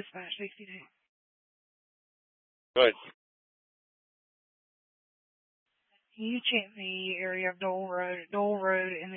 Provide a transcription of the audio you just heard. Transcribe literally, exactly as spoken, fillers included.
Dispatch sixty-two. Go ahead. Can you check the area of Dole Road, Dole Road in